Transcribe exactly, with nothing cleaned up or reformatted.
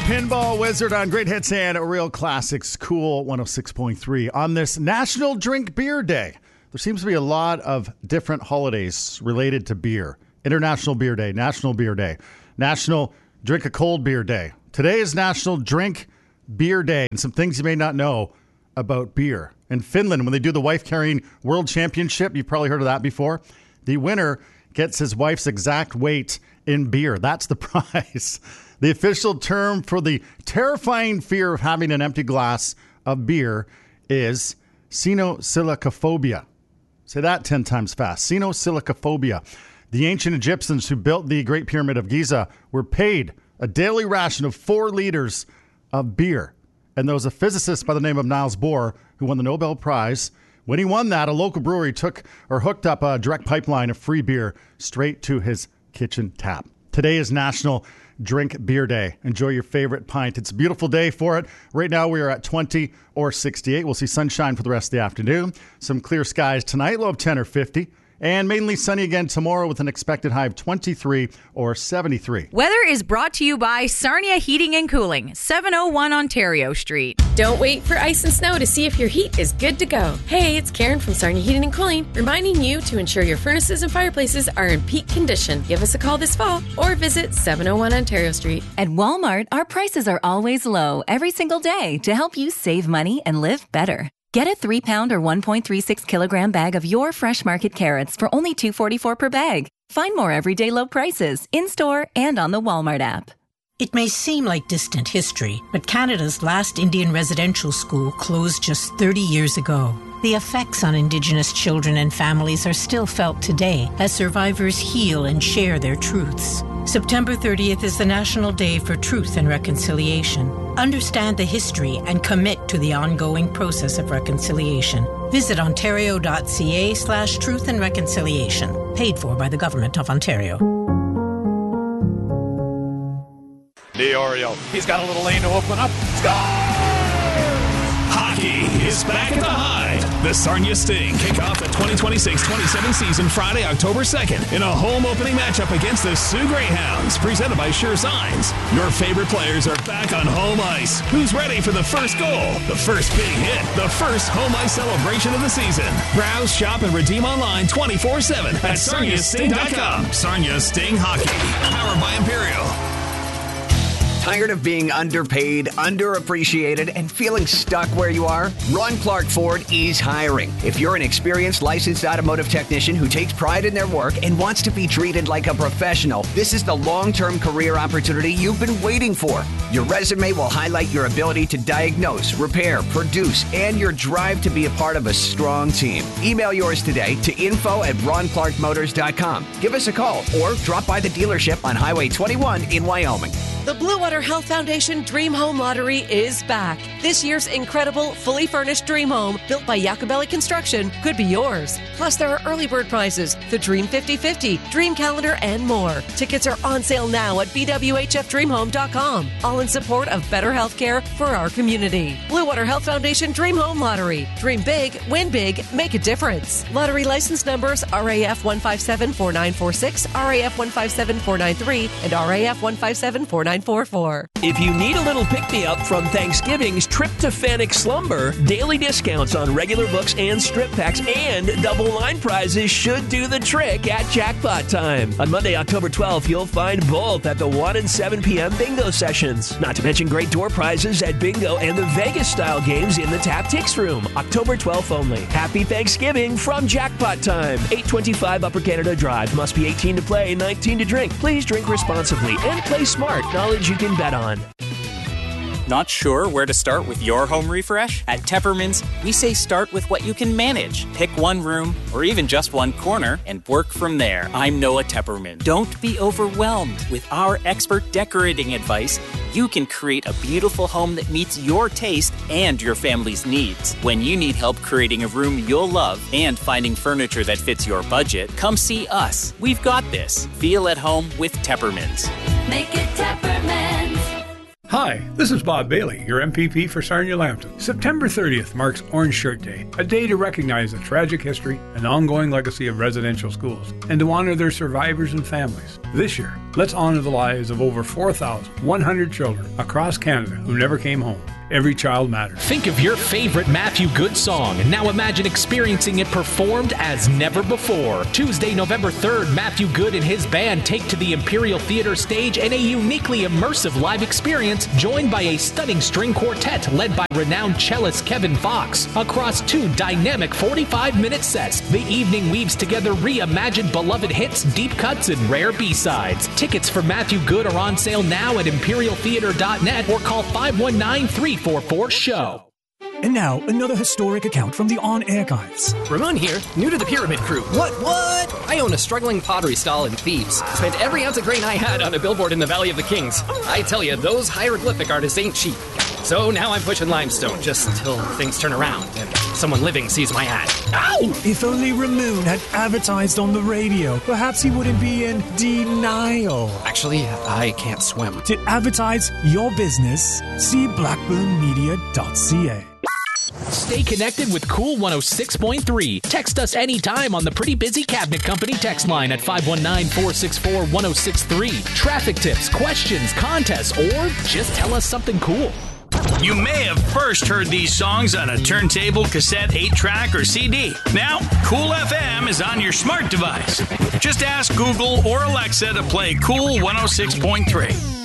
Pinball Wizard on Great Hits and Real Classics, Cool one oh six point three. On this National Drink Beer Day, there seems to be a lot of different holidays related to beer. International Beer Day, National Beer Day, National Drink a Cold Beer Day. Today is National Drink Beer Day, and some things you may not know about beer. In Finland, when they do the wife-carrying world championship, you've probably heard of that before, the winner gets his wife's exact weight in beer. That's the prize. The official term for the terrifying fear of having an empty glass of beer is cynosilicophobia. Say that ten times fast. Cynosilicophobia. The ancient Egyptians who built the Great Pyramid of Giza were paid a daily ration of four liters of beer. And there was a physicist by the name of Niels Bohr who won the Nobel Prize. When he won that, a local brewery took or hooked up a direct pipeline of free beer straight to his kitchen tap. Today is National Drink Beer Day. Enjoy your favorite pint. It's a beautiful day for it. Right now we are at twenty or sixty-eight. We'll see sunshine for the rest of the afternoon. Some clear skies tonight, low of ten or fifty. And mainly sunny again tomorrow with an expected high of twenty-three or seventy-three. Weather is brought to you by Sarnia Heating and Cooling, seven oh one Ontario Street. Don't wait for ice and snow to see if your heat is good to go. Hey, it's Karen from Sarnia Heating and Cooling, reminding you to ensure your furnaces and fireplaces are in peak condition. Give us a call this fall or visit seven oh one Ontario Street. At Walmart, our prices are always low every single day to help you save money and live better. Get a three pound or one point three six kilogram bag of your Fresh Market carrots for only two dollars and forty-four cents per bag. Find more everyday low prices in-store and on the Walmart app. It may seem like distant history, but Canada's last Indian residential school closed just thirty years ago. The effects on Indigenous children and families are still felt today as survivors heal and share their truths. September thirtieth is the National Day for Truth and Reconciliation. Understand the history and commit to the ongoing process of reconciliation. Visit ontario.ca slash truth and reconciliation. Paid for by the Government of Ontario. DiOrio, he's got a little lane to open up. Score! Hockey is back at the High. The Sarnia Sting kick off the twenty twenty-six twenty-seven season Friday, October second in a home opening matchup against the Sioux Greyhounds, presented by Sure Signs. Your favorite players are back on home ice. Who's ready for the first goal, the first big hit, the first home ice celebration of the season? Browse, shop, and redeem online twenty-four seven at sarnia sting dot com. Sarnia Sting Hockey, powered by Imperial. Tired of being underpaid, underappreciated, and feeling stuck where you are? Ron Clark Ford is hiring. If you're an experienced, licensed automotive technician who takes pride in their work and wants to be treated like a professional, this is the long-term career opportunity you've been waiting for. Your resume will highlight your ability to diagnose, repair, produce, and your drive to be a part of a strong team. Email yours today to info at ron clark motors dot com. Give us a call or drop by the dealership on Highway twenty-one in Wyoming. The Blue Water Health Foundation Dream Home Lottery is back. This year's incredible, fully furnished dream home, built by Jacobelli Construction, could be yours. Plus, there are early bird prizes, the Dream fifty fifty, Dream Calendar, and more. Tickets are on sale now at b w h f dream home dot com. All in support of better health care for our community. Blue Water Health Foundation Dream Home Lottery. Dream big, win big, make a difference. Lottery license numbers R A F one five seven four nine four six, R A F one five seven four nine three, and R A F one five seven four nine four four. If you need a little pick-me-up from Thanksgiving's Tryptophanic Slumber, daily discounts on regular books and strip packs and double line prizes should do the trick at jackpot time. On Monday, October twelfth, you'll find both at the one and seven p.m. bingo sessions. Not to mention great door prizes at bingo and the Vegas-style games in the Tap Tix Room. October twelfth only. Happy Thanksgiving from Jackpot Time. eight twenty-five Upper Canada Drive. Must be eighteen to play, nineteen to drink. Please drink responsibly and play smart. Knowledge you can bet on. Not sure where to start with your home refresh? At Tepperman's, we say start with what you can manage. Pick one room or even just one corner and work from there. I'm Noah Tepperman. Don't be overwhelmed. With our expert decorating advice, you can create a beautiful home that meets your taste and your family's needs. When you need help creating a room you'll love and finding furniture that fits your budget, come see us. We've got this. Feel at home with Tepperman's. Make it Tepperman's. Hi, this is Bob Bailey, your M P P for Sarnia-Lambton. September thirtieth marks Orange Shirt Day, a day to recognize the tragic history and ongoing legacy of residential schools, and to honor their survivors and families. This year, Let's honor the lives of over four thousand one hundred children across Canada who never came home. Every child matters. Think of your favorite Matthew Good song, and now imagine experiencing it performed as never before. Tuesday, November third, Matthew Good and his band take to the Imperial Theater stage in a uniquely immersive live experience, joined by a stunning string quartet led by renowned cellist Kevin Fox. Across two dynamic forty-five minute sets, the evening weaves together reimagined beloved hits, deep cuts, and rare B-sides. Tickets for Matthew Good are on sale now at imperial theater dot net or call five one nine, three four four, show. And now, another historic account from the On Archives. Ramon here, new to the Pyramid Crew. What, what? I own a struggling pottery stall in Thebes. Spent every ounce of grain I had on a billboard in the Valley of the Kings. I tell you, those hieroglyphic artists ain't cheap. So now I'm pushing limestone, just until things turn around and someone living sees my ad. Ow! If only Ramon had advertised on the radio, perhaps he wouldn't be in denial. Actually, I can't swim. To advertise your business, see blackburn media dot c a. Stay connected with Cool one oh six point three. Text us anytime on the Pretty Busy Cabinet Company text line at five one nine, four six four, one oh six three. Traffic tips, questions, contests, or just tell us something cool. You may have first heard these songs on a turntable, cassette, eight track, or C D. Now, Cool F M is on your smart device. Just ask Google or Alexa to play Cool one oh six point three.